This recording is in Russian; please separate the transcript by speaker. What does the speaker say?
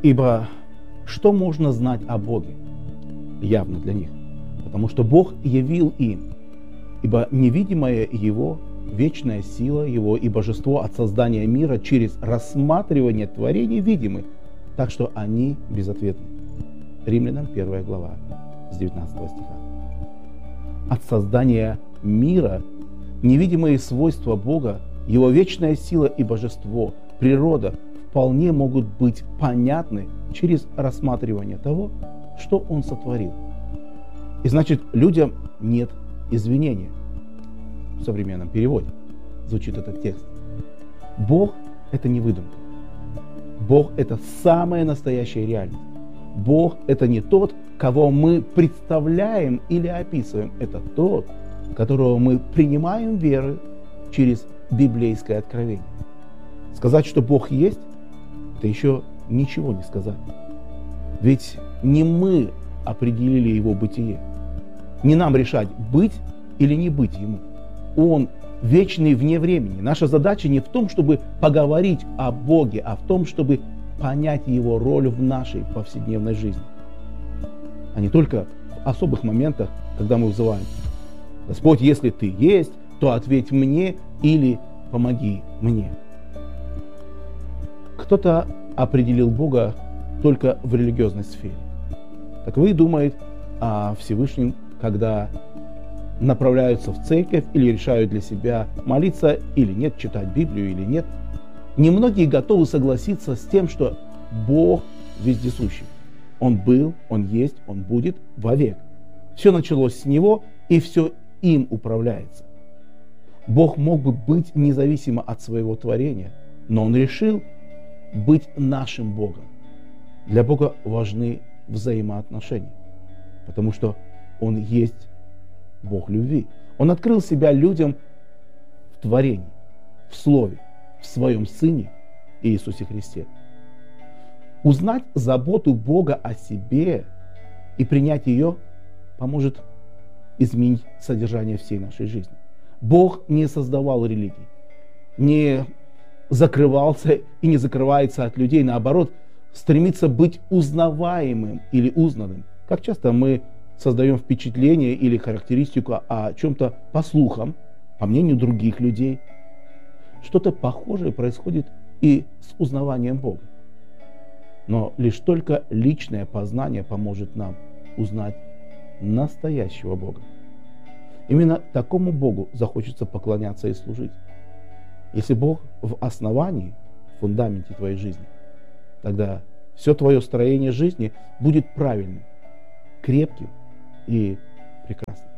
Speaker 1: Ибо что можно знать о Боге? Явно для них. Потому что Бог явил им. Ибо невидимое Его, вечная сила Его и божество от создания мира через рассматривание творений видимы. Так что они безответны. Римлянам 1 глава с 19 стиха. От создания мира невидимые свойства Бога, Его вечная сила и божество, природа вполне могут быть понятны через рассматривание того, что Он сотворил. И значит, людям нет извинения. В современном переводе звучит этот текст. Бог – это не выдумка. Бог – это самая настоящая реальность. Бог – это не тот, кого мы представляем или описываем. Это тот, которого мы принимаем верой через библейское откровение. Сказать, что Бог есть, это еще ничего не сказать. Ведь не мы определили Его бытие. Не нам решать, быть или не быть Ему. Он вечный вне времени. Наша задача не в том, чтобы поговорить о Боге, а в том, чтобы понять Его роль в нашей повседневной жизни. А не только в особых моментах, когда мы взываем: Господь, если Ты есть, то ответь мне или помоги мне. Кто-то определил Бога только в религиозной сфере. Таковые думают о Всевышнем, когда направляются в церковь или решают для себя молиться или нет, читать Библию или нет. Немногие готовы согласиться с тем, что Бог вездесущий. Он был, Он есть, Он будет вовек. Все началось с Него, и все им управляется. Бог мог бы быть независимо от своего творения, но Он решил быть нашим Богом. Для Бога важны взаимоотношения, потому что Он есть Бог любви. Он открыл себя людям в творении, в Слове, в Своем Сыне Иисусе Христе. Узнать заботу Бога о себе и принять ее поможет изменить содержание всей нашей жизни. Бог не создавал религий, не закрывался и не закрывается от людей, наоборот, стремится быть узнаваемым или узнанным. Как часто мы создаем впечатление или характеристику о чем-то по слухам, по мнению других людей. Что-то похожее происходит и с узнаванием Бога. Но лишь только личное познание поможет нам узнать настоящего Бога. Именно такому Богу захочется поклоняться и служить. Если Бог в основании, в фундаменте твоей жизни, тогда все твое строение жизни будет правильным, крепким и прекрасным.